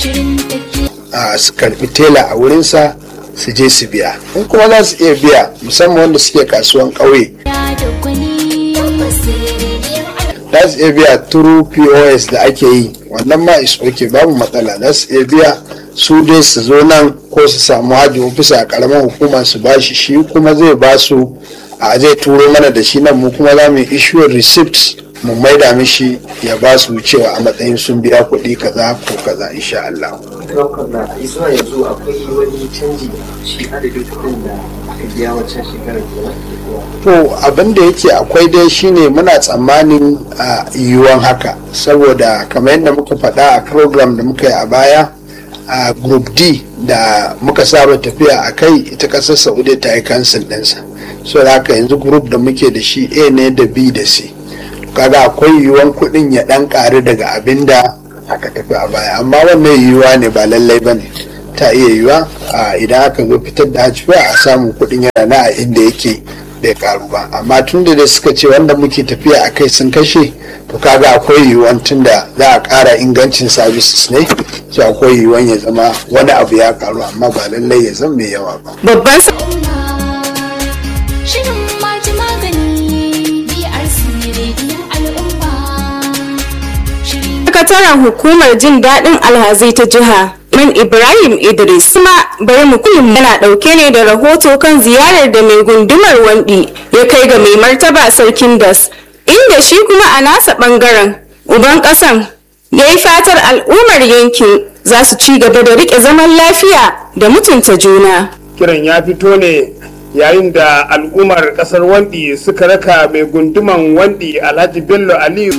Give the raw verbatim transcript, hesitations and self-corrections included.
a su karbi tela a wurinsa su je su biya. In kuma za su iya biya, musamman wanda suke kasuwan ƙauye, za su iya biya turu P O S da ake yi, wannan ma is okay, babu matsala. Za su iya biya su dai su zo nan ko su samu haji ofisa a karamar hukuma su bashi, shi kuma zai ba su a zai turo mana da shi nan, mu kuma za mu issue receipt mu maida mishi ya ba su cewa a matsayin sun biya kuɗi kaza ko kaza insha Allah. Zuwa yanzu akwai wani canji shi adadin kuɗin da aka biya wancan shekarar kenan? To abin da yake akwai dai shine muna tsammanin a yiwuwan haka, saboda kamar yadda muka faɗa a program da muka yi a baya a group D da muka saba tafiya a kai, ita ƙasar Saudi ta yi cancel ɗinsa, so da haka yanzu group da muke da shi A ne da B da C, kaga akwai yiwuwan kuɗin ya ɗan ƙaru daga abin da aka tafi a baya, amma wannan yiwuwa ne ba lallai ba ne, ta iya yiwuwa idan aka zo fitar da hajji a samu kuɗin yana na a inda yake bai karu ba, amma tun da suka ce wanda muke tafiya a kai sun kashe, to kaga akwai yiwuwan tun da za a ƙara ingancin services ne, so akwai yiwuwan ya zama wani abu ya karu, amma ba lallai ya zama mai yawa ba. Babban sakataren hukumar jin daɗin alhazai ta jiha man Ibrahim Idris kuma bari mu kullum yana ɗauke ne da rahoto kan ziyarar da mai gundumar Wandi ya kai ga mai martaba sarkin Das, inda shi kuma a nasa ɓangaren uban ƙasan ya yi fatar al'ummar yankin za su ci gaba da riƙe zaman lafiya da mutunta juna. Kiran ya fito ne yayin da al'ummar ƙasar Wandi suka raka mai gunduman Wandi Alhaji Bello Aliyu